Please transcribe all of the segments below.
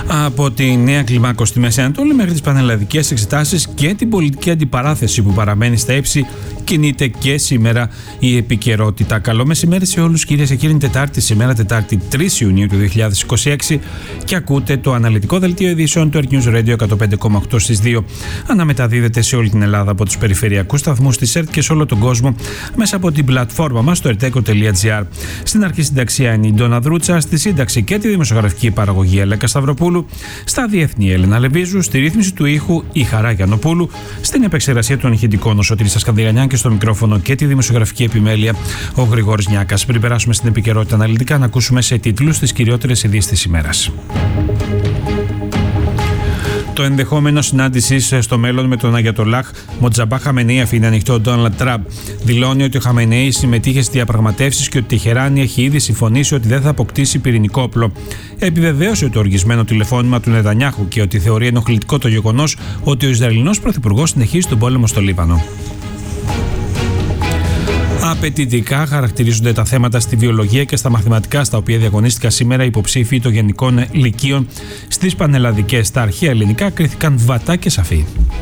Από τη νέα κλιμάκωση στη Μέση Ανατολή μέχρι τις πανελλαδικές εξετάσεις και την πολιτική αντιπαράθεση που παραμένει στα ύψη, κινείται και σήμερα η επικαιρότητα. Καλό μεσημέρι σε όλους, κυρίες και κύριοι. Τετάρτη σήμερα, Τετάρτη 3 Ιουνίου του 2026, και ακούτε το αναλυτικό δελτίο ειδήσεων του Earth News Radio 105,8 στις 2. Αναμεταδίδεται σε όλη την Ελλάδα από τους περιφερειακούς σταθμούς της ΕΡΤ και σε όλο τον κόσμο μέσα από την πλατφόρμα μας στο erteco.gr. Στην αρχή συνταξία είναι η Ντόνα Δρούτσα, στη σύνταξη και τη δημοσιογραφική παραγωγή Ελέκα Σταυροπούλου, στα διεθνή Έλενα Λεβίζου, στη ρύθμιση του ήχου η Χαρά Γιαννοπούλου, στην επεξεργασία των ηχητικών ο Σωτήρης Ασκανδριανιάν και στο μικρόφωνο και τη δημοσιογραφική επιμέλεια ο Γρηγόρης Νιάκας. Πριν περάσουμε στην επικαιρότητα αναλυτικά, να ακούσουμε σε τίτλους τις κυριότερες ειδήσεις της ημέρας. Το ενδεχόμενο συνάντηση στο μέλλον με τον Αγιατολάχ Μοτζαμπά Χαμενεϊ αφήνει ανοιχτό ο Ντόναλντ Τραμπ. Δηλώνει ότι ο Χαμενεϊ συμμετείχε στις διαπραγματεύσεις και ότι η Τεχεράνη έχει ήδη συμφωνήσει ότι δεν θα αποκτήσει πυρηνικό όπλο. Επιβεβαίωσε το οργισμένο τηλεφώνημα του Νετανιάχου και ότι θεωρεί ενοχλητικό το γεγονός ότι ο Ισραηλινός πρωθυπουργός συνεχίζει τον πόλεμο στο Λίβανο. Απαιτητικά χαρακτηρίζονται τα θέματα στη βιολογία και στα μαθηματικά, στα οποία διαγωνίστηκαν σήμερα οι υποψήφοι των γενικών λυκείων στις πανελλαδικές. Τα αρχαία ελληνικά κρίθηκαν βατά και σαφή.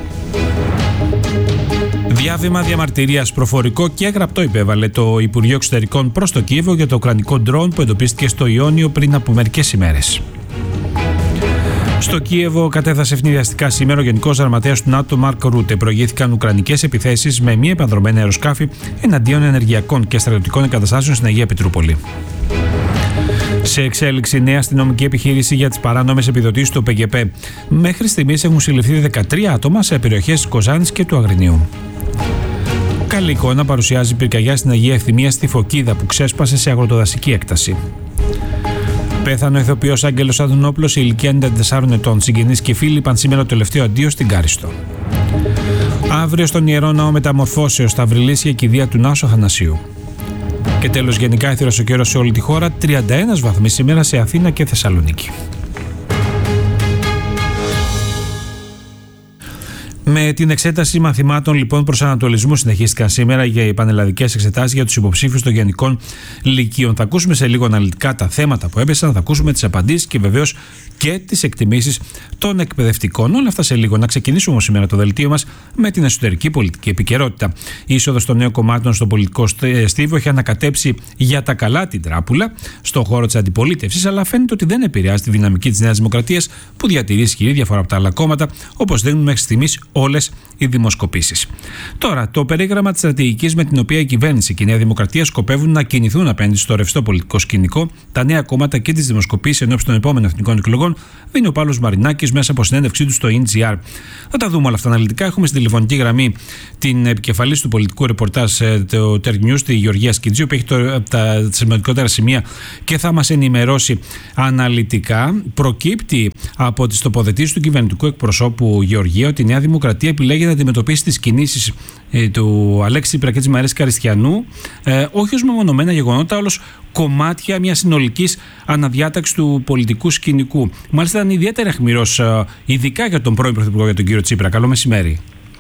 Διάβημα διαμαρτυρίας προφορικό και γραπτό υπέβαλε το Υπουργείο Εξωτερικών προς το Κίεβο για το ουκρανικό ντρόουν που εντοπίστηκε στο Ιόνιο πριν από μερικές ημέρες. Στο Κίεβο κατέφθασε ευνηδιαστικά σήμερα ο Γενικός Γραμματέας του ΝΑΤΟ Μάρκ Ρούτε. Προηγήθηκαν ουκρανικές επιθέσεις με μη επανδρομένα αεροσκάφη εναντίον ενεργειακών και στρατιωτικών εγκαταστάσεων στην Αγία Πετρούπολη. Σε εξέλιξη, νέα αστυνομική επιχείρηση για τις παράνομες επιδοτήσεις του ΠΚΠ. Μέχρι στιγμής έχουν συλληφθεί 13 άτομα σε περιοχές της Κοζάνης και του Αγρινίου. Καλή εικόνα παρουσιάζει πυρκαγιά στην Αγία Ευθυμία στη Φωκίδα που ξέσπασε σε αγροτοδασική έκταση. Πέθανε ο ηθοποιός Άγγελος Αδουνόπουλος σε ηλικία 94 ετών. Συγγενείς και φίλοι είπαν σήμερα το τελευταίο αντίο στην Κάριστο. Αύριο στον Ιερό Ναό Μεταμορφώσεως θα βρυλήσει η κηδεία του Νάσου Αθανασίου. Και τέλος, γενικά έθυρος ο καιρός σε όλη τη χώρα, 31 βαθμοί σήμερα σε Αθήνα και Θεσσαλονίκη. Με την εξέταση μαθημάτων λοιπόν προσανατολισμού συνεχίστηκαν σήμερα για οι πανελλαδικές εξετάσεις για τους υποψήφιους των γενικών λυκείων. Θα ακούσουμε σε λίγο αναλυτικά τα θέματα που έπεσαν, θα ακούσουμε τις απαντήσεις και βεβαίως και τις εκτιμήσεις των εκπαιδευτικών. Όλα αυτά σε λίγο. Να ξεκινήσουμε όμως σήμερα το δελτίο μας με την εσωτερική πολιτική επικαιρότητα. Η είσοδος των νέων κομμάτων στον πολιτικό στίβο έχει ανακατέψει για τα καλά την τράπουλα στον χώρο της αντιπολίτευσης, αλλά φαίνεται ότι δεν επηρεάζει τη δυναμική της Νέας Δημοκρατίας που διατηρεί ισχυρή διαφορά από τα άλλα κόμματα, όπως δείχνουν μέχρι στιγμής όλες οι δημοσκοπήσεις. Τώρα, το περίγραμμα της στρατηγικής με την οποία η κυβέρνηση και η Νέα Δημοκρατία σκοπεύουν να κινηθούν απέναντι στο ρευστό πολιτικό σκηνικό, τα νέα κόμματα και τις δημοσκοπήσεις ενώπιση των επόμενων εθνικών εκλογών, δίνει ο Παύλος Μαρινάκης μέσα από συνέντευξή του στο NGR. Θα τα δούμε όλα αυτά αναλυτικά. Έχουμε στην τηλεφωνική γραμμή την επικεφαλής του πολιτικού ρεπορτάζ του Earth News, τη Γεωργία Σκιτζίου, που έχει τα σημαντικότερα σημεία και θα μας ενημερώσει αναλυτικά. Προκύπτει από τις τοποθετήσεις του κυβερνητικού εκπροσώπου Γεωργία ότι η Νέα Δημοκρατία επιλέγει να αντιμετωπίσει τις κινήσεις του Αλέξη Τσίπρα και της Μαρίας Καριστιανού όχι ως μεμονωμένα γεγονότα, αλλά ως κομμάτια μιας συνολικής αναδιάταξης του πολιτικού σκηνικού. Μάλιστα ήταν ιδιαίτερα αιχμηρός, ειδικά για τον πρώην Πρωθυπουργό, για τον κύριο Τσίπρα. Καλό μεσημέρι.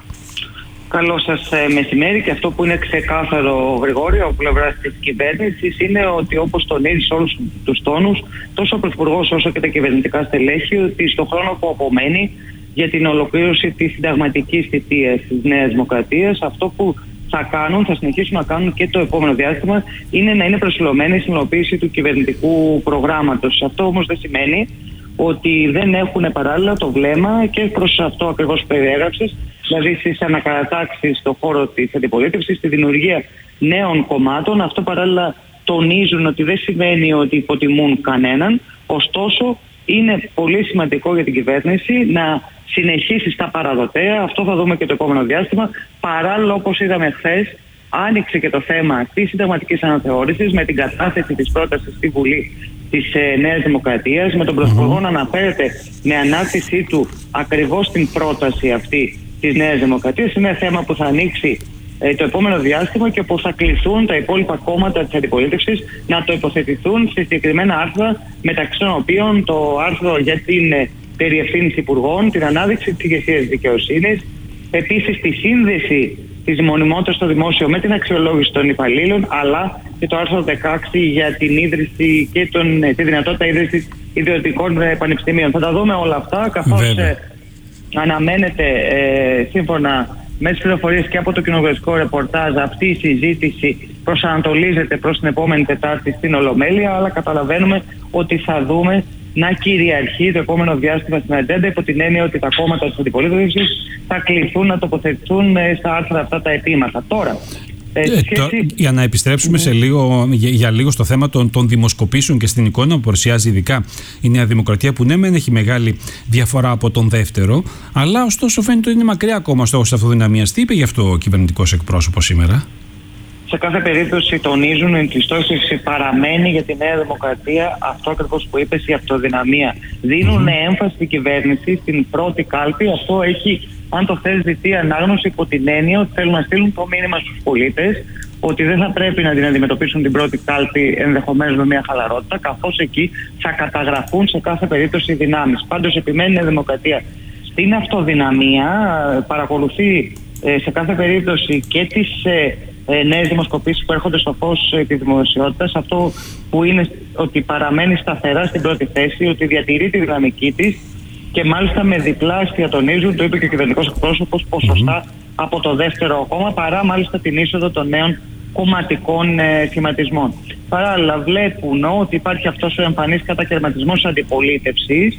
Καλό σας μεσημέρι, και αυτό που είναι ξεκάθαρο, Γρηγόρη, από πλευράς της κυβέρνησης, είναι ότι όπως τονίζει σε όλους τους τόνους, τόσο ο Πρωθυπουργός όσο και τα κυβερνητικά στελέχη, ότι στον χρόνο που απομένει για την ολοκλήρωση της συνταγματικής θητείας της Νέας Δημοκρατίας, αυτό που θα κάνουν, θα συνεχίσουν να κάνουν και το επόμενο διάστημα, είναι να είναι προσιλωμένοι στην υλοποίηση του κυβερνητικού προγράμματος. Αυτό όμως δεν σημαίνει ότι δεν έχουν παράλληλα το βλέμμα και προς αυτό ακριβώς που περιέγραψες, δηλαδή στις ανακατατάξεις στον χώρο της αντιπολίτευσης, στη δημιουργία νέων κομμάτων. Αυτό παράλληλα τονίζουν ότι δεν σημαίνει ότι υποτιμούν κανέναν, ωστόσο είναι πολύ σημαντικό για την κυβέρνηση να συνεχίσει στα παραδοτέα. Αυτό θα δούμε και το επόμενο διάστημα. Παράλληλα, όπως είδαμε χθες, άνοιξε και το θέμα της συνταγματικής αναθεώρησης με την κατάθεση της πρότασης στη Βουλή της Νέας Δημοκρατίας, με τον Πρωθυπουργό να αναφέρεται με ανάρτησή του ακριβώς την πρόταση αυτή της Νέας Δημοκρατίας. Είναι ένα θέμα που θα ανοίξει το επόμενο διάστημα και που θα κληθούν τα υπόλοιπα κόμματα της αντιπολίτευσης να το υποθετηθούν σε συγκεκριμένα άρθρα, μεταξύ των οποίων το άρθρο για την περιευθύνηση υπουργών, την ανάδειξη της ηγεσίας δικαιοσύνης, επίσης τη σύνδεση της μονιμότητας στο δημόσιο με την αξιολόγηση των υπαλλήλων, αλλά και το άρθρο 16 για την ίδρυση και τη δυνατότητα ίδρυσης ιδιωτικών πανεπιστημίων. Θα τα δούμε όλα αυτά, καθώς αναμένεται σύμφωνα με τις πληροφορίες και από το κοινοβουλευτικό ρεπορτάζ αυτή η συζήτηση προσανατολίζεται προς την επόμενη Τετάρτη στην Ολομέλεια, αλλά καταλαβαίνουμε ότι θα δούμε να κυριαρχεί το επόμενο διάστημα στην ατζέντα, υπό την έννοια ότι τα κόμματα της αντιπολίτευσης θα κληθούν να τοποθετηθούν στα άρθρα αυτά τα αιτήματα. Τώρα, για να επιστρέψουμε για λίγο στο θέμα των δημοσκοπήσεων και στην εικόνα που παρουσιάζει ειδικά η Νέα Δημοκρατία, που ναι, μεν έχει μεγάλη διαφορά από τον δεύτερο, αλλά ωστόσο φαίνεται ότι είναι μακριά ακόμα ο στόχος της αυτοδυναμίας. Τι είπε γι' αυτό ο κυβερνητικός εκπρόσωπος σήμερα? Σε κάθε περίπτωση τονίζουν ότι η στόχευση παραμένει για τη Νέα Δημοκρατία αυτό ακριβώς που είπες, η αυτοδυναμία. Δίνουν έμφαση στην κυβέρνηση, στην πρώτη κάλπη. Αυτό έχει, αν το θες, δυτή ανάγνωση υπό την έννοια ότι θέλουν να στείλουν το μήνυμα στους πολίτες ότι δεν θα πρέπει να την αντιμετωπίσουν την πρώτη κάλπη ενδεχομένως με μια χαλαρότητα, καθώς εκεί θα καταγραφούν σε κάθε περίπτωση οι δυνάμεις. Πάντως επιμένει η Νέα Δημοκρατία στην αυτοδυναμία, παρακολουθεί σε κάθε περίπτωση και τις νέες δημοσκοπήσεις που έρχονται στο φως της δημοσιότητας. Αυτό που είναι ότι παραμένει σταθερά στην πρώτη θέση, ότι διατηρεί τη δυναμική της και μάλιστα με διπλάσια τονίζουν, το είπε και ο κυβερνητικός εκπρόσωπος, ποσοστά από το δεύτερο κόμμα, παρά μάλιστα την είσοδο των νέων κομματικών σχηματισμών. Παράλληλα βλέπουν ότι υπάρχει αυτός ο εμφανής κατακαιρματισμός αντιπολίτευσης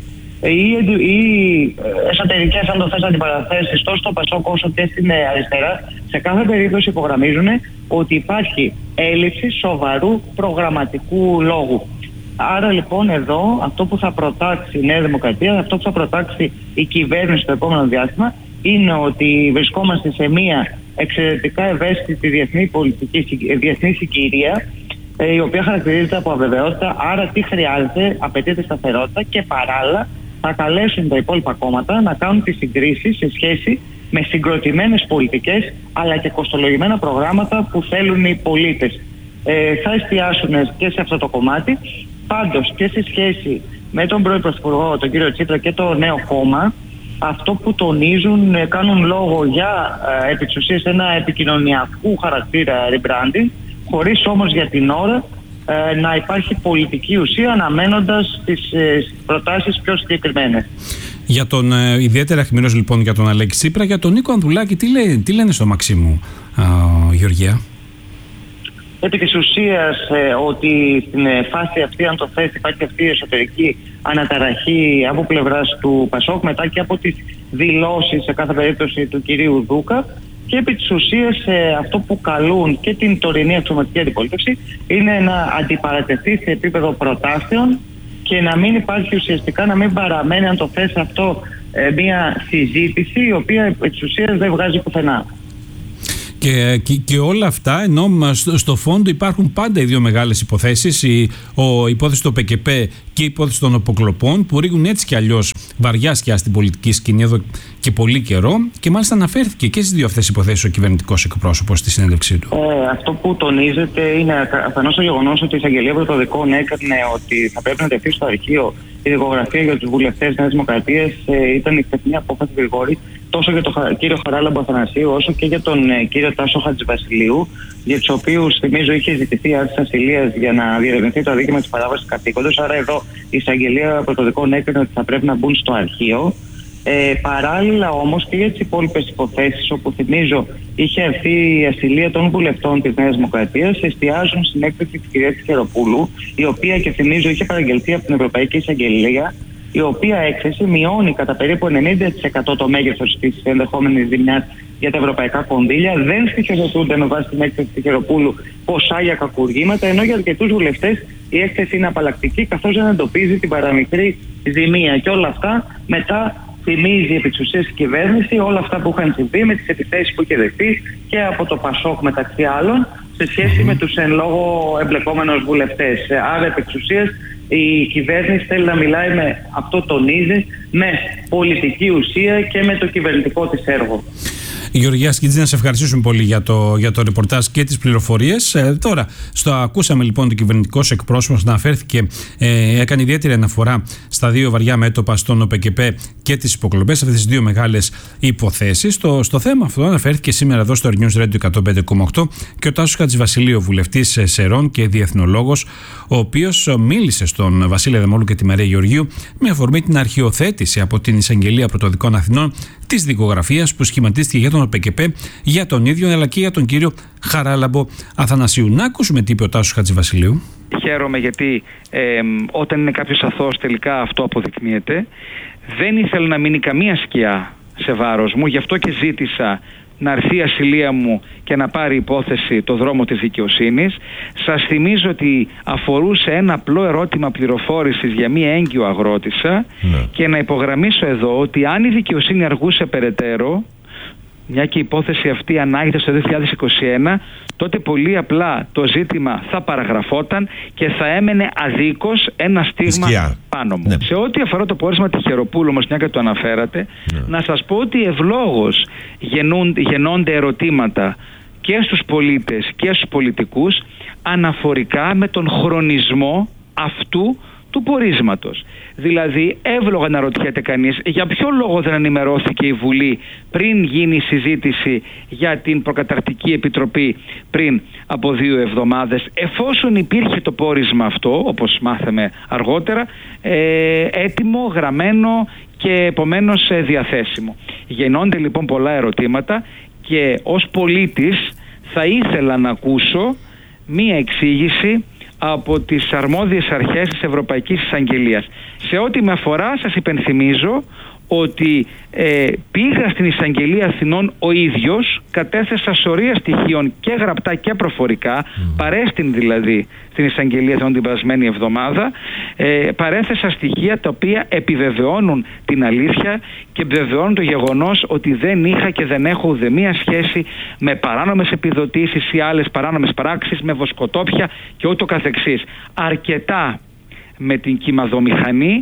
ή εσωτερικές, αν το θες, αντιπαραθέσεις τόσο στο ΠΑΣΟΚ όσο και στην αριστερά. Σε κάθε περίπτωση υπογραμμίζουν ότι υπάρχει έλλειψη σοβαρού προγραμματικού λόγου. Άρα λοιπόν εδώ αυτό που θα προτάξει η Νέα Δημοκρατία, αυτό που θα προτάξει η κυβέρνηση στο επόμενο διάστημα, είναι ότι βρισκόμαστε σε μια εξαιρετικά ευαίσθητη διεθνή συγκυρία, η οποία χαρακτηρίζεται από αβεβαιότητα. Άρα τι χρειάζεται? Απαιτείται σταθερότητα και παράλληλα θα καλέσουν τα υπόλοιπα κόμματα να κάνουν τις συγκρίσεις σε σχέση με συγκροτημένες πολιτικές αλλά και κοστολογημένα προγράμματα που θέλουν οι πολίτες. Θα εστιάσουν και σε αυτό το κομμάτι. Πάντως και σε σχέση με τον πρώην Πρωθυπουργό, τον κύριο Τσίπρα, και το νέο κόμμα, αυτό που τονίζουν, κάνουν λόγο για επί της ουσίας ένα επικοινωνιακού χαρακτήρα rebranding, χωρίς όμως για την ώρα να υπάρχει πολιτική ουσία, αναμένοντας τις προτάσεις πιο συγκεκριμένες. Για τον ιδιαίτερα αιχμηρός λοιπόν για τον Αλέξη Τσίπρα, για τον Νίκο Ανδρουλάκη, τι λένε στο Μαξίμου, Γεωργία? Επί της ουσίας ότι στην φάση αυτή, αν το θες, υπάρχει αυτή η εσωτερική αναταραχή από πλευράς του ΠΑΣΟΚ, μετά και από τις δηλώσεις σε κάθε περίπτωση του κυρίου Δούκα, και επί της ουσίας αυτό που καλούν και την τωρινή αξιωματική αντιπολίτευση είναι να αντιπαρατεθεί σε επίπεδο προτάσεων και να μην υπάρχει ουσιαστικά, να μην παραμένει, αν το θες αυτό, μια συζήτηση η οποία επί της ουσίας δεν βγάζει πουθενά. Και όλα αυτά, ενώ στο φόντο υπάρχουν πάντα οι δύο μεγάλες υποθέσεις, η υπόθεση του ΠΚΠ και η υπόθεση των αποκλοπών, που ρίχνουν έτσι κι αλλιώς βαριά σκιά στην πολιτική σκηνή εδώ και πολύ καιρό, και μάλιστα αναφέρθηκε και στις δύο αυτές υποθέσεις ο κυβερνητικός εκπρόσωπος στη συνέντευξή του. Αυτό που τονίζεται είναι αφενός το γεγονός ότι η Εισαγγελία Πρωτοδικών έκανε ότι θα πρέπει να τεθεί στο αρχείο η δικογραφία για τους βουλευτές της Νέας Δημοκρατίας. Ήταν η χθεσινή απόφαση γρηγόρη τόσο για τον κύριο Χαράλαμπο Αθανασίου όσο και για τον κύριο Τάσο Χατζηβασιλείου, για τους οποίους, θυμίζω, είχε ζητηθεί άρση ασυλίας για να διερευνηθεί το αδίκημα της παράβασης καθήκοντος. Άρα εδώ η Εισαγγελία Πρωτοδικών έκανε ότι θα πρέπει να μπουν στο αρχείο. Παράλληλα όμως και για τις υπόλοιπες υποθέσεις, όπου θυμίζω είχε έρθει η ασυλία των βουλευτών της Νέας Δημοκρατίας, εστιάζουν στην έκθεση της κυρίας Χεροπούλου, η οποία, και θυμίζω, είχε παραγγελθεί από την Ευρωπαϊκή Εισαγγελία, η οποία έκθεση μειώνει κατά περίπου 90% το μέγεθος της ενδεχόμενης ζημιάς για τα ευρωπαϊκά κονδύλια. Δεν στοιχειοθετούνται με βάση την έκθεση της Χεροπούλου ποσά για κακουργήματα, ενώ για αρκετούς βουλευτές η έκθεση είναι απαλλακτική, καθώς δεν εντοπίζει την παραμικρή ζημία. Και όλα αυτά μετά θυμίζει επί της ουσίας η κυβέρνηση όλα αυτά που είχαν συμβεί με τις επιθέσεις που είχε δεχτεί και από το ΠΑΣΟΚ μεταξύ άλλων σε σχέση με τους εν λόγω εμπλεκόμενους βουλευτές. Άρα επί της ουσίας η κυβέρνηση θέλει να μιλάει με, αυτό τονίζει, με πολιτική ουσία και με το κυβερνητικό της έργο. Γεωργία Σκιτζή, να σε ευχαριστήσουμε πολύ για το ρεπορτάζ και τις πληροφορίες. Τώρα, ακούσαμε λοιπόν τον κυβερνητικό εκπρόσωπο να αναφέρθηκε, έκανε ιδιαίτερη αναφορά στα δύο βαριά μέτωπα, στον ΟΠΕΚΕΠΕ και τις υποκλοπές, αυτές τις δύο μεγάλες υποθέσεις. Στο θέμα αυτό αναφέρθηκε σήμερα εδώ στο News Radio 105,8 και ο Τάσος Χατζηβασιλείου, βουλευτής Σερών και διεθνολόγος, ο οποίος μίλησε στον Βασίλη Αδαμόλου και τη Μαρία Γεωργίου με αφορμή την αρχιοθέτηση από την Εισαγγελία Πρωτοδικών Αθηνών της δικογραφίας που σχηματίστηκε για τον ΟΠΕΚΕΠΕ, για τον ίδιο αλλά και για τον κύριο Χαράλαμπο Αθανασίου. Να ακούσουμε τι είπε ο Τάσος Χατζηβασιλείου. Χαίρομαι γιατί όταν είναι κάποιος αθώος τελικά αυτό αποδεικνύεται. Δεν ήθελα να μείνει καμία σκιά σε βάρος μου, γι' αυτό και ζήτησα να έρθει η ασυλία μου και να πάρει υπόθεση το δρόμο της δικαιοσύνης. Σας θυμίζω ότι αφορούσε ένα απλό ερώτημα πληροφόρησης για μία έγκυο αγρότισσα και να υπογραμμίσω εδώ ότι αν η δικαιοσύνη αργούσε περαιτέρω, μια και η υπόθεση αυτή ανάγεται στο 2021, τότε πολύ απλά το ζήτημα θα παραγραφόταν και θα έμενε αδίκως ένα στίγμα πάνω μου. Σε ό,τι αφορά το πόρισμα Τυχεροπούλου, όμως μια και το αναφέρατε, να σας πω ότι ευλόγως γεννώνται ερωτήματα και στους πολίτες και στους πολιτικούς αναφορικά με τον χρονισμό αυτού του πορίσματος. Δηλαδή, εύλογα να ρωτιέται κανείς για ποιο λόγο δεν ενημερώθηκε η Βουλή πριν γίνει η συζήτηση για την προκαταρκτική επιτροπή πριν από 2 εβδομάδες, εφόσον υπήρχε το πόρισμα αυτό, όπως μάθαμε αργότερα, έτοιμο, γραμμένο και επομένως διαθέσιμο. Γεννώνται λοιπόν πολλά ερωτήματα και ως πολίτης θα ήθελα να ακούσω μία εξήγηση από τις αρμόδιες αρχές της Ευρωπαϊκής Εισαγγελίας. Σε ό,τι με αφορά, σας υπενθυμίζω ότι πήγα στην Εισαγγελία Αθηνών ο ίδιος, κατέθεσα σωρία στοιχείων και γραπτά και προφορικά, παρέστην δηλαδή στην Εισαγγελία Αθηνών την περασμένη εβδομάδα, παρέθεσα στοιχεία τα οποία επιβεβαιώνουν την αλήθεια και επιβεβαιώνουν το γεγονός ότι δεν είχα και δεν έχω ουδεμία σχέση με παράνομες επιδοτήσεις ή άλλες παράνομες πράξεις, με βοσκοτόπια και ούτω καθεξής. Αρκετά με την κυμαδομηχανή.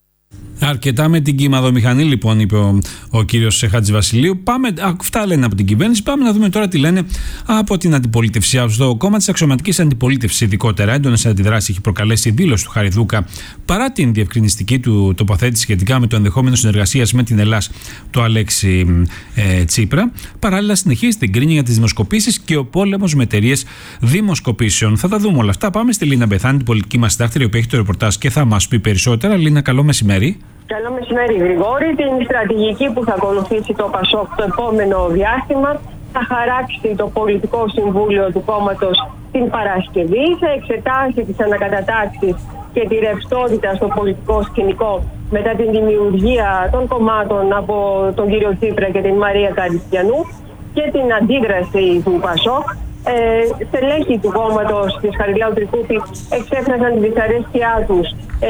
Αρκετά με την κυμαδομηχανή, λοιπόν, είπε ο κύριος Χατζηβασιλείου. Αυτά λένε από την κυβέρνηση. Πάμε να δούμε τώρα τι λένε από την αντιπολίτευση. Στο κόμμα της αξιωματικής αντιπολίτευσης, ειδικότερα, έντονες αντιδράσεις έχει προκαλέσει η δήλωση του Χαριδούκα παρά την διευκρινιστική του τοποθέτηση σχετικά με το ενδεχόμενο συνεργασίας με την Ελλάς του Αλέξη Τσίπρα. Παράλληλα, συνεχίζει την κρίνη για τις δημοσκοπήσεις και ο πόλεμος με εταιρείες δημοσκοπήσεων. Θα τα δούμε όλα αυτά. Πάμε στη Λίνα Μπεθάνη, την πολιτική μας συντάκτρια, η οποία έχει το ρεπορτάζ και θα μας πει περισσότερα. Λίνα, καλό μεσημέρι. Καλό μεσημέρι, Γρηγόρη. Την στρατηγική που θα ακολουθήσει το ΠΑΣΟΚ το επόμενο διάστημα θα χαράξει το πολιτικό συμβούλιο του κόμματος την Παρασκευή. Θα εξετάσει τις ανακατατάξεις και τη ρευστότητα στο πολιτικό σκηνικό μετά την δημιουργία των κομμάτων από τον κύριο Τσίπρα και την Μαρία Καριστιανού και την αντίδραση του ΠΑΣΟΚ. Στελέχη του κόμματος της Χαριλάου Τρικούπη εξέφρασαν τη δυσαρέσκειά τους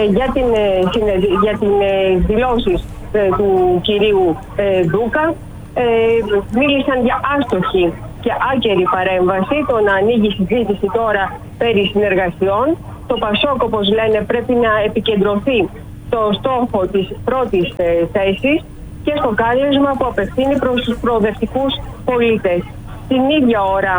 για την δηλώσεις του κυρίου Δούκα. Μίλησαν για άστοχη και άκερη παρέμβαση. Το να ανοίγει συζήτηση τώρα περί συνεργασιών. Το ΠΑΣΟΚ, όπως λένε, πρέπει να επικεντρωθεί στο στόχο της πρώτης θέσης και στο κάλεσμα που απευθύνει προς τους προοδευτικούς πολίτες. Την ίδια ώρα,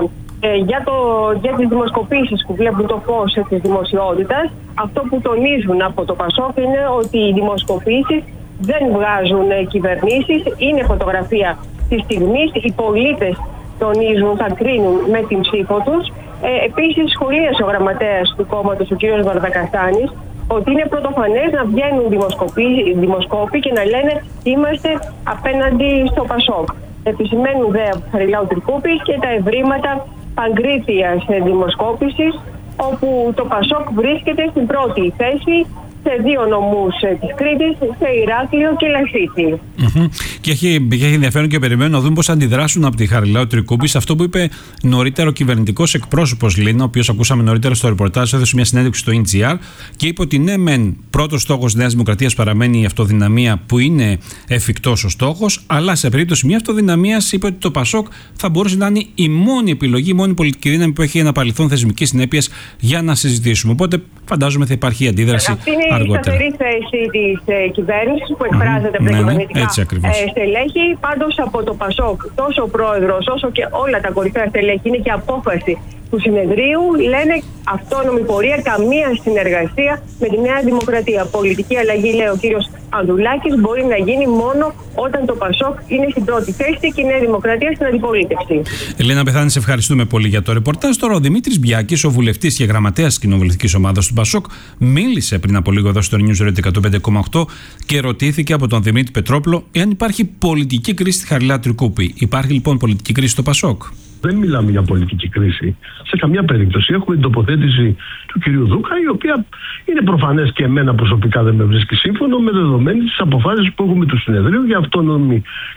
για τις δημοσκοπήσεις που βλέπουν το φως της δημοσιότητας, αυτό που τονίζουν από το ΠΑΣΟΚ είναι ότι οι δημοσκοπήσεις δεν βγάζουν κυβερνήσεις, είναι φωτογραφία της στιγμής, οι πολίτες τονίζουν, θα κρίνουν με την ψήφο τους. Επίσης, σχολίασε ο γραμματέας του κόμματος, ο κ. Βαρδακαστάνης, ότι είναι πρωτοφανές να βγαίνουν δημοσκόποι και να λένε είμαστε απέναντι στο ΠΑΣΟΚ. Επισημαίνουν δε από Χαριλάου Τρικούπη και τα ευρήματα Παγκρίτιας δημοσκόπησης, όπου το ΠΑΣΟΚ βρίσκεται στην πρώτη θέση σε 2 νομούς της Κρήτης, σε Ηράκλειο και Λασίθι. Και έχει ενδιαφέρον και περιμένω να δούμε πώς αντιδράσουν από τη Χαριλάου Τρικούπη σε αυτό που είπε νωρίτερα ο κυβερνητικός εκπρόσωπος Λίνα, ο οποίος ακούσαμε νωρίτερα στο ρεπορτάζ, έδωσε μια συνέντευξη στο NGR και είπε ότι ναι, μεν πρώτος στόχος της Νέας Δημοκρατίας παραμένει η αυτοδυναμία, που είναι εφικτός ο στόχος, αλλά σε περίπτωση μια αυτοδυναμίας είπε ότι το ΠΑΣΟΚ θα μπορούσε να είναι η μόνη επιλογή, η μόνη πολιτική δύναμη που έχει ένα παρελθόν θεσμικής συνέπειας για να συζητήσουμε. Οπότε φαντάζομαι θα υπάρχει αντίδραση η σταθερή θέση της κυβέρνησης που εκφράζεται από τα κυβερνητικά στελέχη. Πάντως από το ΠΑΣΟΚ, τόσο ο πρόεδρος όσο και όλα τα κορυφαία στελέχη, είναι και απόφαση του συνεδρίου, λένε αυτόνομη πορεία, καμία συνεργασία με τη Νέα Δημοκρατία. Πολιτική αλλαγή, λέει ο κύριος Ανδρουλάκης, μπορεί να γίνει μόνο όταν το ΠΑΣΟΚ είναι στην πρώτη θέση και η Νέα Δημοκρατία στην αντιπολίτευση. Ελένα Πεθάνη, σε ευχαριστούμε πολύ για το ρεπορτάζ. Τώρα ο Δημήτρης Μπιάκης, ο βουλευτής και γραμματέας της κοινοβουλευτικής ομάδας του ΠΑΣΟΚ, μίλησε πριν από λίγο εδώ στο News Radio 105,8 και ρωτήθηκε από τον Δημήτρη Πετρόπουλο εάν υπάρχει πολιτική κρίση στη Χαριλάου Τρικούπη. Υπάρχει λοιπόν πολιτική κρίση στο ΠΑΣΟΚ? Δεν μιλάμε για πολιτική κρίση σε καμία περίπτωση. Έχουμε την τοποθέτηση του κυρίου Δούκα, η οποία είναι προφανές και εμένα προσωπικά δεν με βρίσκει σύμφωνο με δεδομένη τις αποφάσεις που έχουμε του συνεδρίου για αυτόνομη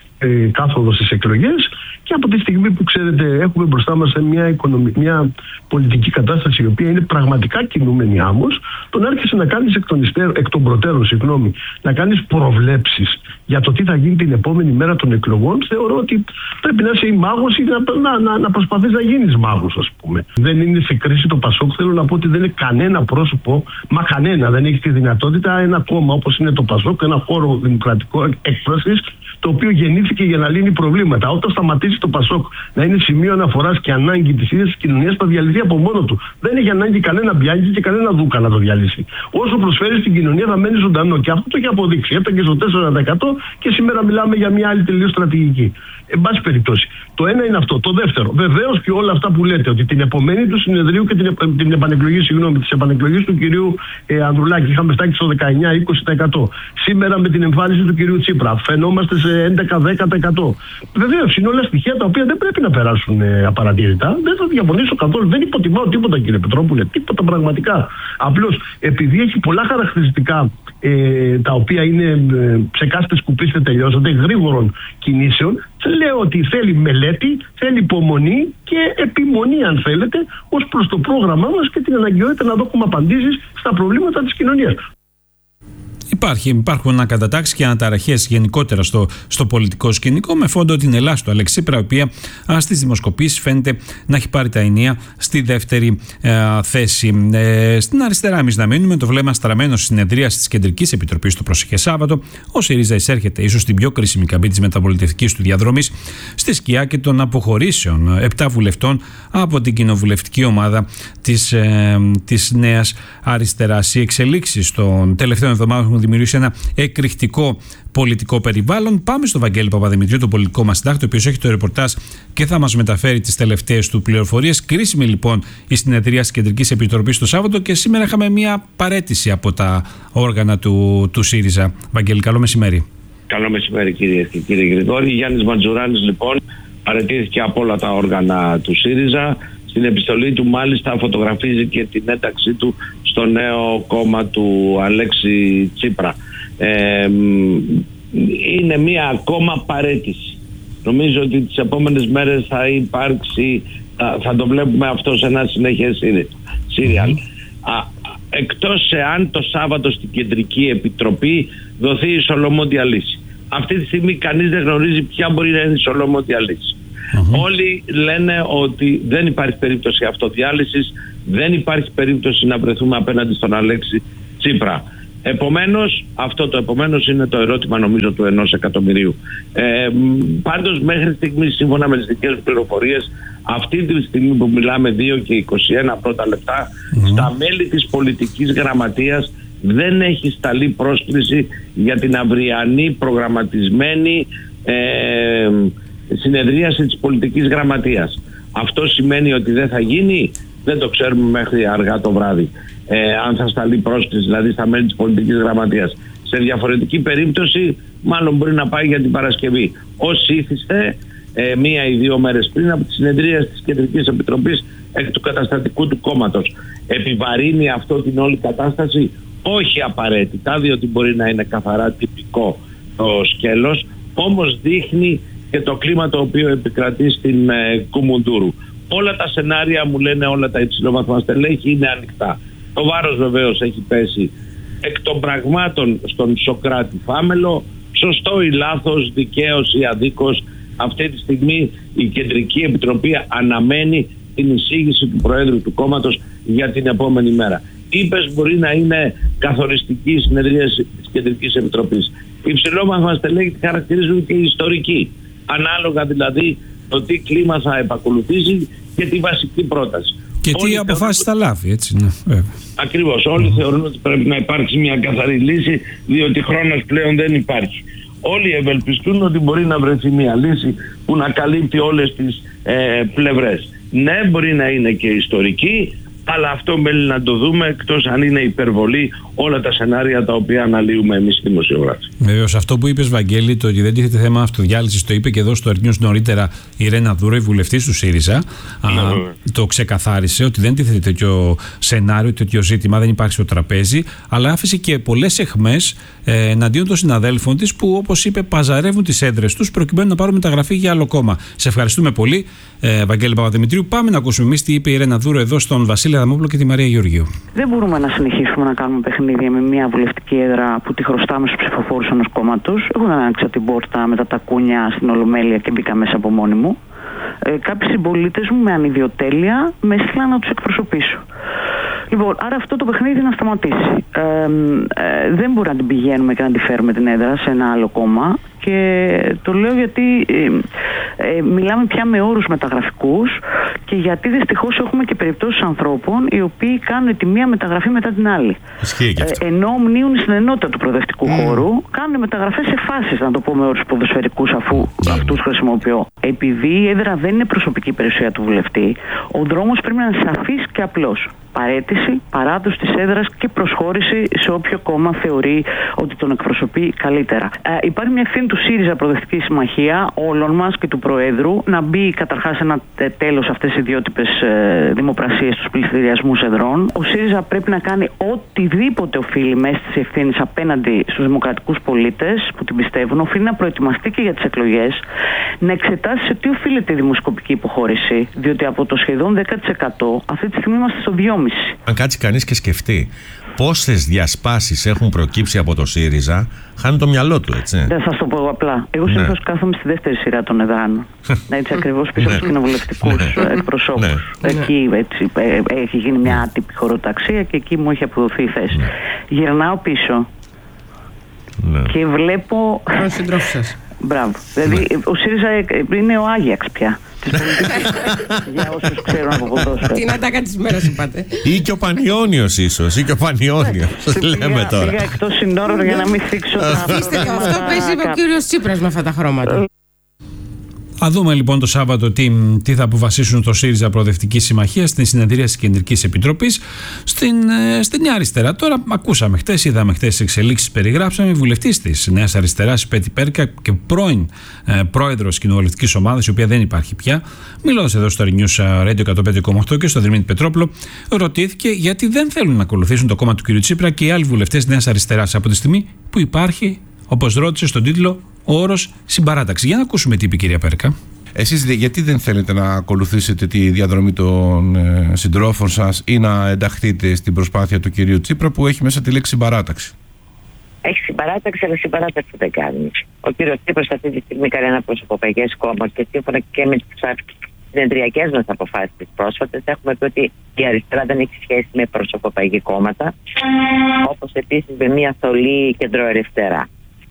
κάθοδο στις εκλογές, και από τη στιγμή που ξέρετε έχουμε μπροστά μας μια πολιτική κατάσταση η οποία είναι πραγματικά κινούμενη άμμος, το να έρχεσαι να κάνεις εκ των προτέρων να κάνεις προβλέψεις για το τι θα γίνει την επόμενη μέρα των εκλογών, θεωρώ ότι πρέπει να είσαι μάγος ή να προσπαθείς να γίνεις μάγος, ας πούμε. Δεν είναι σε κρίση το ΠΑΣΟΚ. Θέλω να πω ότι δεν είναι κανένα πρόσωπο, κανένα δεν έχει τη δυνατότητα, ένα κόμμα όπως είναι το ΠΑΣΟΚ, ένα χώρο δημοκρατικό έκφρασης, το οποίο γεννήθηκε για να λύνει προβλήματα. Όταν σταματήσει το ΠΑΣΟΚ να είναι σημείο αναφοράς και ανάγκη της ίδιας της κοινωνίας, θα διαλυθεί από μόνο του. Δεν έχει ανάγκη κανένα Μπιάνκι και κανένα Δούκα να το διαλύσει. Όσο προσφέρει στην κοινωνία θα μένει ζωντανό. Και αυτό το έχει αποδείξει. Έφτανε και στο 4% και σήμερα μιλάμε για μια άλλη τελείως στρατηγική. Εν πάση περιπτώσει. Το ένα είναι αυτό. Το δεύτερο, βεβαίως και όλα αυτά που λέτε, ότι την επομένη του συνεδρίου και την επανεκλογή, της επανεκλογής του κυρίου Ανδρουλάκη είχαμε φτάσει στο 19-20%. Σήμερα με την εμφάνιση του κυρίου Τσίπρα φαινόμαστε σε 11-10%. Βεβαίως είναι όλα στοιχεία τα οποία δεν πρέπει να περάσουν απαρατήρητα. Δεν θα διαφωνήσω καθόλου. Δεν υποτιμάω τίποτα, κύριε Πετρόπουλε. Τίποτα πραγματικά. Απλώς επειδή έχει πολλά χαρακτηριστικά τα οποία είναι ψεκάστε, σκουπίστε, τελειώσατε, γρήγορων κινήσεων, λέω ότι θέλει μελέτη, θέλει υπομονή και επιμονή, αν θέλετε, ως προς το πρόγραμμά μας και την αναγκαιότητα να δώσουμε απαντήσεις στα προβλήματα της κοινωνίας. Υπάρχουν ανακατατάξεις και αναταραχές γενικότερα στο πολιτικό σκηνικό, με φόντο την Ελλάδα του Αλέξη Τσίπρα, η οποία στις δημοσκοπήσεις φαίνεται να έχει πάρει τα ενία στη δεύτερη θέση. Στην αριστερά, εμείς να μείνουμε το βλέμμα στραμμένο στη συνεδρίαση της Κεντρικής Επιτροπής το προσεχές Σάββατο. Ο ΣΥΡΙΖΑ εισέρχεται ίσως στην πιο κρίσιμη καμπή της μεταπολιτευτικής του διαδρομής, στη σκιά και των αποχωρήσεων 7 βουλευτών από την κοινοβουλευτική ομάδα της Νέας Αριστεράς. Οι εξελίξεις των τελευταίων εβδομάδων έχουν δημιουργήσει ένα εκρηκτικό πολιτικό περιβάλλον. Πάμε στο Βαγγέλη Παπαδημητρίου, το πολιτικό μας συντάκτη, ο οποίος έχει το ρεπορτάζ και θα μας μεταφέρει τις τελευταίες του πληροφορίες. Κρίσιμη λοιπόν η συνεδρία της Κεντρικής Επιτροπής το Σάββατο και σήμερα είχαμε μια παραίτηση από τα όργανα του ΣΥΡΙΖΑ. Βαγγέλη, καλό μεσημέρι. Καλό μεσημέρι, κύριε και κύριε Γρηγόρη. Γιάννης Μαντζουράνης λοιπόν παραιτήθηκε από όλα τα όργανα του ΣΥΡΙΖΑ. Στην επιστολή του μάλιστα φωτογραφίζει και την ένταξή του στο νέο κόμμα του Αλέξη Τσίπρα. Είναι μία ακόμα παραίτηση. Νομίζω ότι τις επόμενες μέρες θα υπάρξει, θα το βλέπουμε αυτό σε ένα συνέχεια σύριαλ. Εκτός εάν το Σάββατο στην Κεντρική Επιτροπή δοθεί η σολομόντια λύση. Αυτή τη στιγμή κανείς δεν γνωρίζει ποια μπορεί να είναι η σολομόντια λύση. Όλοι λένε ότι δεν υπάρχει περίπτωση αυτοδιάλυσης, δεν υπάρχει περίπτωση να βρεθούμε απέναντι στον Αλέξη Τσίπρα. Επομένως, αυτό το επομένως είναι το ερώτημα νομίζω του 1 εκατομμυρίου. Πάντως μέχρι στιγμή, σύμφωνα με τις δικές μου πληροφορίες, αυτή τη στιγμή που μιλάμε 2 και 21 πρώτα λεπτά, στα μέλη της πολιτικής γραμματείας δεν έχει σταλεί πρόσκληση για την αυριανή προγραμματισμένη συνεδρίαση της πολιτικής γραμματείας. Αυτό σημαίνει ότι δεν θα γίνει, δεν το ξέρουμε μέχρι αργά το βράδυ. Αν θα σταλεί πρόσκληση δηλαδή στα μέλη της πολιτικής γραμματείας. Σε διαφορετική περίπτωση μάλλον μπορεί να πάει για την Παρασκευή. Ως ήθιστε 1 ή 2 μέρες πριν από τη συνεδρία της Κεντρικής Επιτροπής εκ του καταστατικού του κόμματος. Επιβαρύνει αυτό την όλη κατάσταση? Όχι απαραίτητα, διότι μπορεί να είναι καθαρά τυπικό το σκέλος, όμως δείχνει και το κλίμα το οποίο επικρατεί στην Κουμουντούρου. Όλα τα σενάρια μου λένε, όλα τα υψηλόβαθμα στελέχη είναι ανοιχτά. Το βάρος βεβαίως έχει πέσει εκ των πραγμάτων στον Σοκράτη Φάμελο. Σωστό ή λάθος, δικαίος ή αδίκως, αυτή τη στιγμή η Κεντρική Επιτροπή αναμένει την εισήγηση του Προέδρου του κόμματος για την επόμενη μέρα. είπες μπορεί να είναι καθοριστική συνεδρία της Κεντρικής Επιτροπής. Οι υψηλόμαθμα στελέχη τη χαρακτηρίζουν και οι ιστορικοί. Ανάλογα δηλαδή το τι κλίμα θα επακολουθήσει και τη βασική πρόταση. Και τι αποφάσεις θα λάβει, έτσι, ναι. Ακριβώς. Όλοι θεωρούν ότι πρέπει να υπάρξει μια καθαρή λύση, διότι χρόνος πλέον δεν υπάρχει. Όλοι ευελπιστούν ότι μπορεί να βρεθεί μια λύση που να καλύπτει όλες τις πλευρές. Ναι, μπορεί να είναι και ιστορική, αλλά αυτό μένει να το δούμε, εκτός αν είναι υπερβολή όλα τα σενάρια τα οποία αναλύουμε εμείς οι δημοσιογράφοι. Βεβαίως, αυτό που είπες, Βαγγέλη, το ότι δεν τίθεται θέμα αυτοδιάλυσης, το είπε και εδώ στο Earth News νωρίτερα η Ρένα Δούρο, η βουλευτής του ΣΥΡΙΖΑ. Το ξεκαθάρισε ότι δεν τίθεται τέτοιο σενάριο, τέτοιο ζήτημα, δεν υπάρχει στο τραπέζι, αλλά άφησε και πολλές αιχμές εναντίον των συναδέλφων της που, όπως είπε, παζαρεύουν τις έδρες τους προκειμένου να πάρουν μεταγραφή για άλλο κόμμα. Σε ευχαριστούμε πολύ, Βαγγέλη Παπαδημητρίου. Πάμε να ακούσουμε εμείς τι είπε η Ρένα Δούρο εδώ στον Βασίλη Αδαμόπουλο και τη Μαρία Γεωργίου. Δεν μπορούμε να συνεχίσουμε να κάνουμε παιχνίδια με μια βουλευτική έδρα που τη χρωστάμε στους ψηφοφόρους ενός κόμματος. Εγώ δεν άνοιξα την πόρτα με τα τακούνια στην Ολομέλεια και μπήκα μέσα από μόνη μου. Κάποιοι συμπολίτες μου με ανιδιοτέλεια με έστειλαν να τους εκπροσωπήσω. Λοιπόν, άρα αυτό το παιχνίδι να σταματήσει. Δεν μπορούμε να την πηγαίνουμε και να τη φέρουμε την έδρα σε ένα άλλο κόμμα. Και το λέω γιατί μιλάμε πια με όρους μεταγραφικούς και γιατί δυστυχώς έχουμε και περιπτώσεις ανθρώπων οι οποίοι κάνουν τη μία μεταγραφή μετά την άλλη. Ενώ μνήουν στην ενότητα του προοδευτικού χώρου, κάνουν μεταγραφές σε φάσεις, να το πω με όρους ποδοσφαιρικούς, αφού αυτούς χρησιμοποιώ. Επειδή η έδρα δεν είναι προσωπική περιουσία του βουλευτή, ο δρόμος πρέπει να είναι σαφής και απλός. Παραίτηση, παράδοση της έδρας και προσχώρηση σε όποιο κόμμα θεωρεί ότι τον εκπροσωπεί καλύτερα. Υπάρχει μια ευθύνη του ΣΥΡΙΖΑ Προοδευτική Συμμαχία, όλων μας και του Προέδρου, να μπει καταρχάς ένα τέλος σε αυτές τις ιδιότυπες δημοπρασίες, στους πληστηριασμούς εδρών. Ο ΣΥΡΙΖΑ πρέπει να κάνει οτιδήποτε οφείλει μέσα στις ευθύνες απέναντι στους δημοκρατικούς πολίτες που την πιστεύουν. Οφείλει να προετοιμαστεί και για τις εκλογές, να εξετάσει σε τι οφείλεται η δημοσκοπική υποχώρηση, διότι από το σχεδόν 10% αυτή τη στιγμή είμαστε στο 2,5%. Αν κάτσει κανείς και σκεφτεί πόσες διασπάσεις έχουν προκύψει από το ΣΥΡΙΖΑ, χάνει το μυαλό του, έτσι. Δεν θα το πω απλά. Εγώ συνήθως κάθομαι στη δεύτερη σειρά των εδράνων. Έτσι ακριβώς πίσω στους κοινοβουλευτικούς εκπροσώπους. Εκεί έτσι, έχει γίνει μια άτυπη χωροταξία και εκεί μου έχει αποδοθεί η θέση. Γυρνάω πίσω και βλέπω. Τον συντρόφου σας. Μπράβο. Δηλαδή ο ΣΥΡΙΖΑ είναι ο Άγιαξ πια. Για όσους ξέρουν από ποδόσφαιρο. Την ατάκα της μέρας είπατε. Ή και ο Πανιόνιος ίσως. Ή και ο Πανιόνιος. Λέμε τώρα. Πήγα εκτός συνόρων για να μην θίξω τα. Αφήστε το, αυτό παίζει ο κύριος Τσίπρας με αυτά τα χρώματα. Θα δούμε λοιπόν το Σάββατο τι θα αποφασίσουν το ΣΥΡΙΖΑ Προοδευτική Συμμαχία στην συνεδρία της Κεντρικής Επιτροπής στην Νέα Αριστερά. Τώρα ακούσαμε χτες, είδαμε χτες τις εξελίξεις, περιγράψαμε. Η βουλευτής της Νέας Αριστεράς, η Πέτη Πέρκα, και πρώην πρόεδρος κοινοβουλευτικής ομάδας, η οποία δεν υπάρχει πια, μιλώντας εδώ στο News Radio 105,8 και στο Δημήτρη Πετρόπουλο, ρωτήθηκε γιατί δεν θέλουν να ακολουθήσουν το κόμμα του κ. Τσίπρα και οι άλλοι βουλευτές Νέας Αριστεράς από τη στιγμή που υπάρχει, όπως ρώτησε στον τίτλο, ο όρος συμπαράταξη. Για να ακούσουμε τι είπε η κυρία Πέρκα. Εσείς γιατί δεν θέλετε να ακολουθήσετε τη διαδρομή των συντρόφων σας ή να ενταχθείτε στην προσπάθεια του κυρίου Τσίπρα που έχει μέσα τη λέξη συμπαράταξη? Έχει συμπαράταξη, αλλά συμπαράταξη δεν κάνει. Ο κύριος Τσίπρας αυτή τη στιγμή κάνει ένα προσωποπαγές κόμμα και σύμφωνα και με τις συνεδριακές μας αποφάσεις τις πρόσφατες έχουμε πει ότι η αριστερά δεν έχει σχέση με προσωποπαγή κόμματα, όπως επίσης με μια θολή κεντροαριστερά.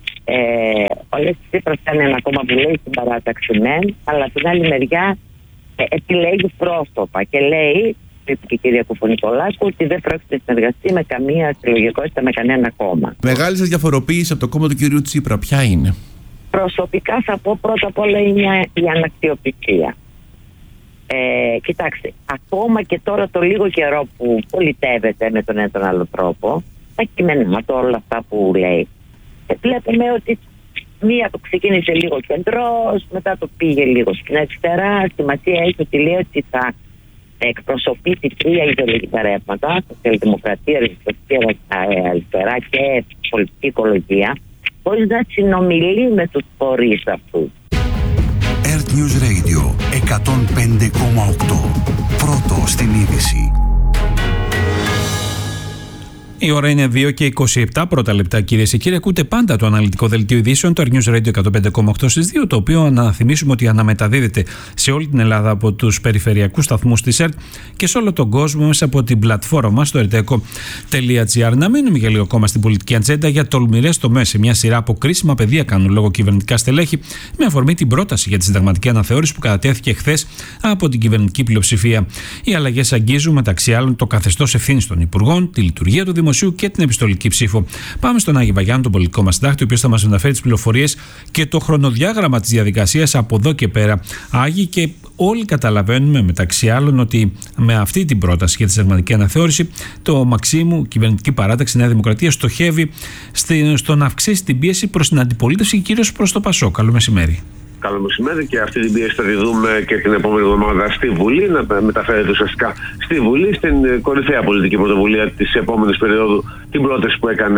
Ο Αλέξης Τσίπρας κάνει ένα κόμμα που λέει συμπαράταξη μεν, αλλά από την άλλη μεριά επιλέγει πρόσωπα και λέει, είπε και η κυρία Κουπονικολάκου, ότι δεν πρόκειται να συνεργαστεί με καμία συλλογικότητα με κανένα κόμμα. Μεγάλη σας διαφοροποίηση από το κόμμα του κυρίου Τσίπρα ποια είναι? Προσωπικά θα πω πρώτα απ' όλα είναι η αναξιοπιστία. Κοιτάξτε, ακόμα και τώρα το λίγο καιρό που πολιτεύεται με τον ένα τον άλλο τρόπο, τα κείμενά του, όλα αυτά που λέει, βλέπουμε ότι μία το ξεκίνησε λίγο κεντρός, μετά το πήγε λίγο στην αριστερά. Σημασία έχει ότι λέει ότι θα εκπροσωπήσει τρία ιδεολογικά ρεύματα, σοσιαλδημοκρατία, αριστερά και πολιτική οικολογία, χωρίς να συνομιλεί με τους φορείς αυτούς. Earth News Radio 105,8. Πρώτο στην είδηση. Η ώρα είναι 2 και 27 πρώτα λεπτά, κυρίες και κύριοι. Ακούτε πάντα το αναλυτικό δελτίο ειδήσεων, το News Radio 105,8 στις 2, το οποίο να θυμίσουμε ότι αναμεταδίδεται σε όλη την Ελλάδα από τους περιφερειακούς σταθμούς της ΕΡΤ και σε όλο τον κόσμο μέσα από την πλατφόρμα μας, το erteco.gr. Να μείνουμε για λίγο ακόμα στην πολιτική ατζέντα για τολμηρές τομές. Σε μια σειρά από κρίσιμα πεδία κάνουν λόγο κυβερνητικά στελέχη, με αφορμή την πρόταση για τη συνταγματική αναθεώρηση που κατατέθηκε χθες από την κυβερνητική πλειοψηφία. Οι αλλαγές αγγίζουν μεταξύ άλλων το καθεστώς ευθύνης των υπουργών, τη λειτουργία του Δημοσίου και την επιστολική ψήφο. Πάμε στον Άγιο Βαγιάννη, τον πολιτικό μας συντάκτη, ο οποίος θα μας μεταφέρει τις πληροφορίες και το χρονοδιάγραμμα της διαδικασίας από εδώ και πέρα. Άγιοι, και όλοι καταλαβαίνουμε μεταξύ άλλων ότι με αυτή την πρόταση για τη συνταγματική αναθεώρηση, το Μαξίμου, κυβερνητική παράταξη Νέα Δημοκρατία, στοχεύει στο να αυξήσει την πίεση προς την αντιπολίτευση και κυρίως προς το ΠΑΣΟΚ. Καλό μεσημέρι. Καλό μεσημέρι, και αυτή την πίεση θα τη δούμε και την επόμενη εβδομάδα στη Βουλή, να μεταφέρεται ουσιαστικά στη Βουλή, στην κορυφαία πολιτική πρωτοβουλία της επόμενης περίοδου, την πρόταση που έκανε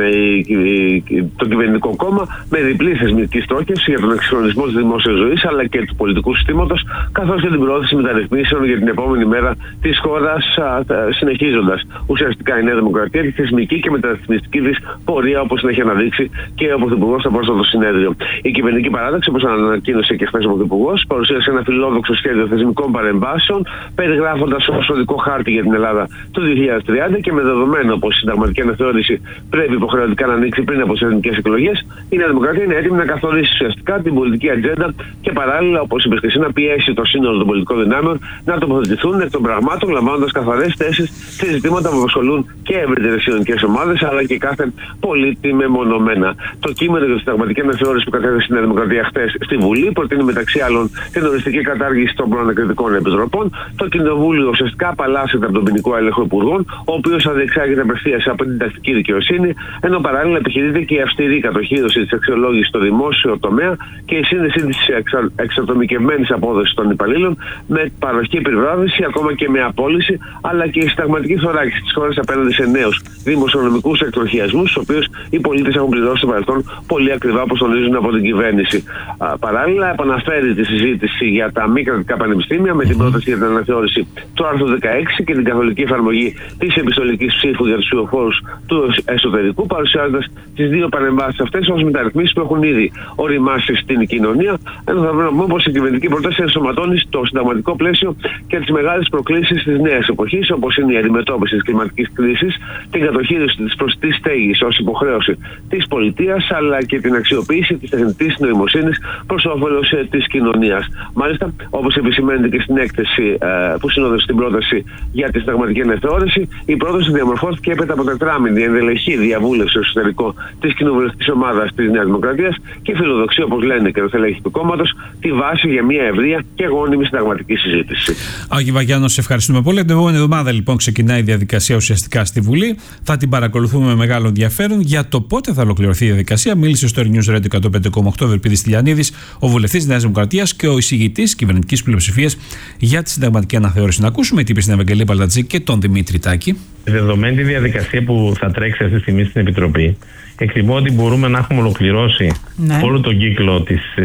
το κυβερνητικό κόμμα με διπλή θεσμική στόχευση για τον εξυγχρονισμό της δημόσιας ζωής αλλά και του πολιτικού συστήματος, καθώς και την προώθηση μεταρρυθμίσεων για την επόμενη μέρα της χώρας, συνεχίζοντας ουσιαστικά η Νέα Δημοκρατία τη θεσμική και μεταρρυθμιστική της πορεία, όπως την έχει αναδείξει και ο Πρωθυπουργός στο πρόσφατο συνέδριο. Η κυβερνητική παράταξη, όπως ανακοίνωσε και χθες ο Πρωθυπουργός, παρουσίασε ένα φιλόδοξο σχέδιο θεσμικών παρεμβάσεων, περιγράφοντας ως οδικό χάρτη για την Ελλάδα το 2030 και με δεδομένο πως η συνταγματική αναθεώρηση πρέπει υποχρεωτικά να ανοίξει πριν από τις εθνικές εκλογές, η Νέα Δημοκρατία είναι έτοιμη να καθορίσει ουσιαστικά την πολιτική ατζέντα και παράλληλα, όπως είπε και εσύ, να πιέσει το σύνολο των πολιτικών δυνάμεων να τοποθετηθούν εκ των πραγμάτων, λαμβάνοντας καθαρές θέσεις σε ζητήματα που απασχολούν και ευρύτερες κοινωνικές ομάδες αλλά και κάθε πολίτη μεμονωμένα. Το κείμενο για τη συνταγματική αναθεώρηση που κατέθεσε η Νέα Δημοκρατία χθες στη Βουλή προτείνει μεταξύ άλλων την οριστική κατάργηση των προανακριτικών επιτροπών. Το Κοινοβούλιο ουσιαστικά απαλλάσσεται από τον ποινικό έλεγχο υπουργών, ο οποίος θα διεξάγεται απευθείας από την τακτική δικαιοσύνη, ενώ παράλληλα επιχειρείται και η αυστηρή κατοχήρωση της αξιολόγησης στο δημόσιο τομέα και η σύνδεση της εξατομικευμένης απόδοσης των υπαλλήλων με παροχή επιβράβευση, ακόμα και με απόλυση, αλλά και η συνταγματική θωράκιση της χώρας απέναντι σε νέους δημοσιονομικούς εκτροχιασμούς, τους οποίους οι πολίτες έχουν πληρώσει στο παρελθόν πολύ ακριβά, όπως τονίζουν από την κυβέρνηση. Παράλληλα, επαναφέρει τη συζήτηση για τα μη κρατικά πανεπιστήμια με την πρόταση για την αναθεώρηση του άρθρου 16 και την καθολική εφαρμογή της επιστολικής ψήφου για τους ψηφοφόρους του εσωτερικού, παρουσιάζοντας τις δύο παρεμβάσεις αυτές ως μεταρρυθμίσεις που έχουν ήδη οριμάσει στην κοινωνία. Ενώ θα πρέπει να πούμε πως η κυβερνητική πρόταση ενσωματώνει στο συνταγματικό πλαίσιο και τις μεγάλες προκλήσεις της νέας εποχής, όπως είναι η αντιμετώπιση της κλιματικής κρίσης, την κατοχήρωση της προσιτής στέγης ως υποχρέωση της πολιτείας, αλλά και την αξιοποίηση της τεχνητής νοημοσύνης προς όφελος της κοινωνίας. Μάλιστα, όπως επισημαίνεται και στην έκθεση που συνόδευσε την πρόταση για τη συνταγματική αναθεώρηση, η πρόταση διαμορφώθηκε έπειτα από τετράμινη ενδελεχή διαβούλευση στο εσωτερικό της κοινοβουλευτικής ομάδας της Νέας Δημοκρατίας και φιλοδοξεί, όπως λένε και τα στελέχη του κόμματος, τη βάση για μια ευρεία και γόνιμη συνταγματική συζήτηση. Άγιο Βαγιάννη, σε ευχαριστούμε πολύ. Την επόμενη εβδομάδα λοιπόν ξεκινάει η διαδικασία ουσιαστικά στη Βουλή. Θα την παρακολουθούμε με μεγάλο ενδιαφέρον. Για το πότε θα ολοκληρωθεί η διαδικασία, μίλησε στο News Radio 105,8 Ευελπίδης Τηλιανίδης, ο βουλευτής της Νέας Δημοκρατίας και ο εισηγητής κυβερνητικής πλειοψηφίας για τη συνταγματική αναθεώρηση. Να ακούσουμε τι είπε στην Ευαγγελία Παλτατζή και τον Δημήτρη Τάκη. Δεδομένη τη διαδικασία που θα τρέξει αυτή τη στιγμή στην Επιτροπή, εκτιμώ ότι μπορούμε να έχουμε ολοκληρώσει όλο τον κύκλο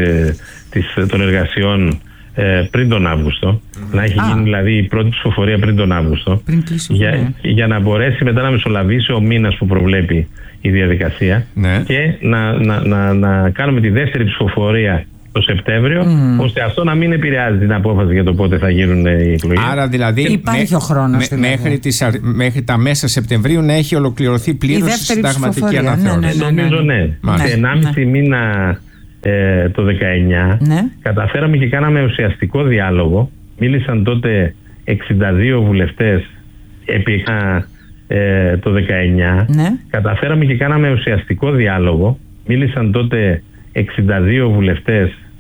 των εργασιών πριν τον Αύγουστο. Να έχει γίνει δηλαδή η πρώτη ψηφοφορία πριν τον Αύγουστο. Για να μπορέσει μετά να μεσολαβήσει ο μήνας που προβλέπει η διαδικασία και να κάνουμε τη δεύτερη ψηφοφορία το Σεπτέμβριο, ώστε αυτό να μην επηρεάζει την απόφαση για το πότε θα γίνουν οι εκλογές. Άρα δηλαδή υπάρχει ο χρόνος μέχρι τα μέσα Σεπτεμβρίου να έχει ολοκληρωθεί πλήρως η συνταγματική αναθεώρηση. Νομίζω ναι. Σε 1,5 μήνα το 19 καταφέραμε και κάναμε ουσιαστικό διάλογο. Μίλησαν τότε 62 βουλευτές επί το 19. Καταφέραμε και κάναμε ουσιαστικό διάλογο. Μίλησαν τότε 62 βουλευτές